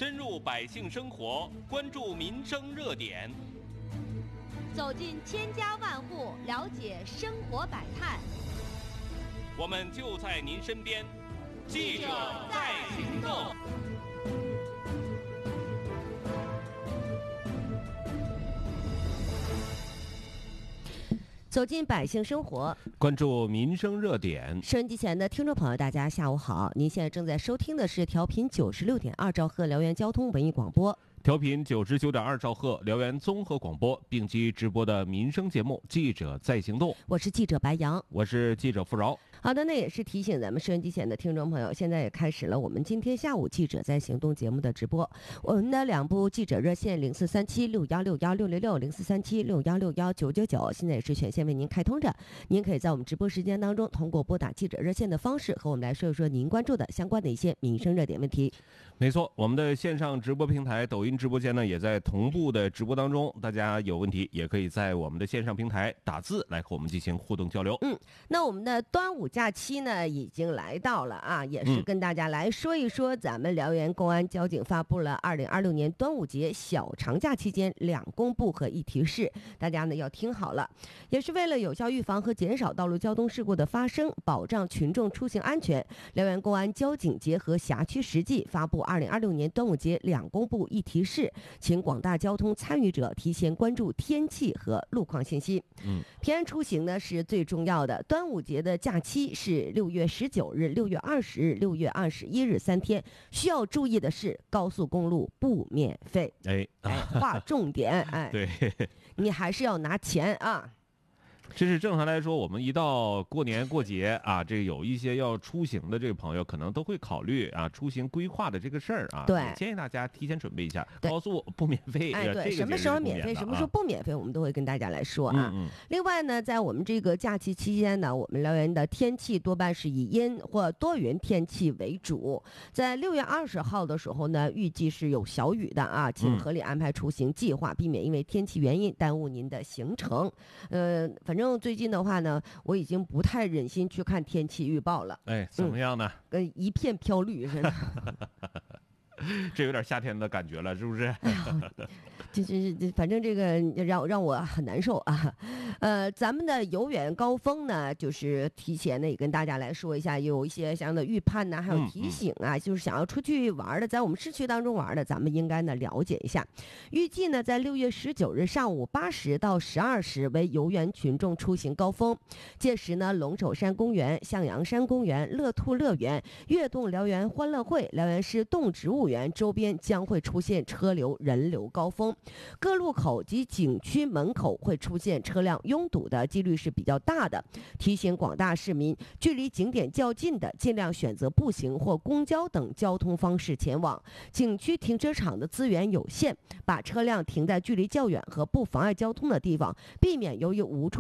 深入百姓生活，关注民生热点， 走进千家万户，了解生活百态。 我们就在您身边，记者在行动。 走进百姓生活， 关注民生热点。 收音机前的听众朋友，大家下午好！您现在正在收听的是调频96.2兆赫辽源交通文艺广播， 调频99.2兆赫辽源综合广播，并机直播的民生节目《记者在行动》。 我是记者白杨， 我是记者付饶。 好的，那也是提醒咱们收音机前的听众朋友，现在也开始了我们今天下午记者在行动节目的直播。我们的两部记者热线043761616660，043761619999，现在也是全线为您开通着。您可以在我们直播时间当中，通过拨打记者热线的方式和我们来说一说您关注的相关的一些民生热点问题。 没错，我们的线上直播平台抖音直播间呢，也在同步的直播当中。大家有问题也可以在我们的线上平台打字来和我们进行互动交流。 那我们的端午假期呢已经来到了啊，也是跟大家来说一说咱们辽源公安交警发布了2026年端午节小长假期间2公布和1提示，大家呢要听好了，也是为了有效预防和减少道路交通事故的发生，保障群众出行安全，辽源公安交警结合辖区实际发布2026年端午节2公布1提示，请广大交通参与者提前关注天气和路况信息。平安出行呢是最重要的，端午节的假期是6月19日、6月20日、6月21日3天，需要注意的是高速公路不免费。划重点， 对， 你还是要拿钱啊。 这是正常来说，我们一到过年过节啊，这有一些要出行的这个朋友，可能都会考虑啊出行规划的这个事儿啊。 对， 建议大家提前准备一下，高速不免费。 对，什么时候免费，什么时候不免费，我们都会跟大家来说啊。另外呢，在我们这个假期期间呢，我们辽源的天气多半是以阴或多云天气为主。在6月20号的时候呢，预计是有小雨的啊，请合理安排出行计划，避免因为天气原因耽误您的行程。反正最近的话呢，我已经不太忍心去看天气预报了。 怎么样呢？ 跟一片飘绿似的。 这有点夏天的感觉了，是不是？ 反正这个让我很难受啊。咱们的游远高峰呢，就是提前呢也跟大家来说一下，有一些相应的预判呢，还有提醒啊，就是想要出去玩的，在我们市区当中玩的，咱们应该呢了解一下。预计呢在6月19日上午8时到12时为游园群众出行高峰，届时呢龙首山公园、向阳山公园、乐兔乐园、悦动辽源欢乐会、辽源市动植物园周边将会出现车流人流高峰，各路口及景区门口会出现车辆拥堵的几率是比较大的，提醒广大市民距离景点较近的尽量选择步行或公交等交通方式前往，景区停车场的资源有限，把车辆停在距离较远和不妨碍交通的地方，避免由于无处